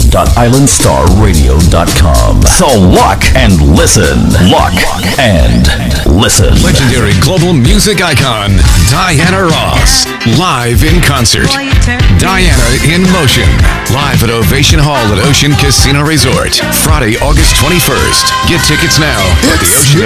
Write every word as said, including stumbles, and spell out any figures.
dot island star radio dot com. So lock and listen. Lock and listen. Legendary global music icon, Diana Ross. Live in concert. Diana in Motion. Live at Ovation Hall at Ocean Casino Resort. Friday, August twenty-first. Get tickets now at the Ocean